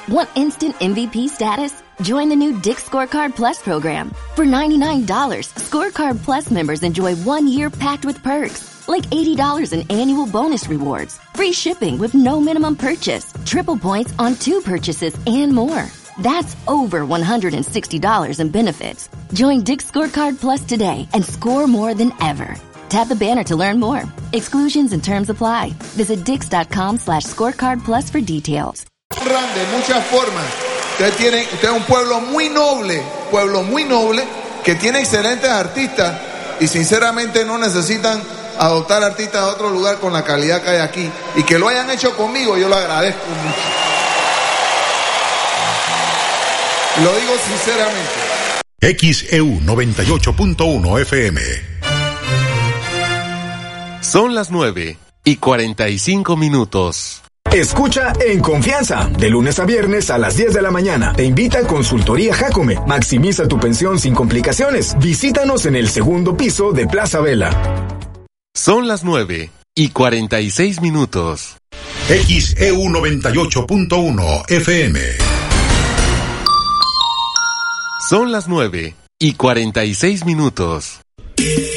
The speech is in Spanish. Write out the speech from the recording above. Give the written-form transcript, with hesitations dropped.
Want instant MVP status? Join the new Dick's Scorecard Plus program. For $99, Scorecard Plus members enjoy 1 year packed with perks, like $80 in annual bonus rewards, free shipping with no minimum purchase, triple points on 2 purchases, and more. That's over $160 in benefits. Join Dick's Scorecard Plus today and score more than ever. Tap the banner to learn more. Exclusions and terms apply. Visit dix.com/scorecard plus for details. De muchas formas. Usted es un pueblo muy noble, que tiene excelentes artistas y sinceramente no necesitan adoptar artistas de otro lugar con la calidad que hay aquí. Y que lo hayan hecho conmigo, yo lo agradezco mucho. Lo digo sinceramente. XEU 98.1 FM. Son las 9:45. Escucha En Confianza, de lunes a viernes a las 10 de la mañana. Te invita a Consultoría Jacome. Maximiza tu pensión sin complicaciones. Visítanos en el segundo piso de Plaza Vela. Son las 9:46. XEU 98.1 FM. Son las 9:46.